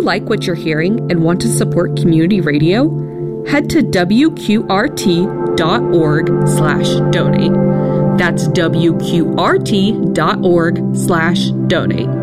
like what you're hearing and want to support community radio? Head to wqrt.org/donate. That's wqrt.org/donate.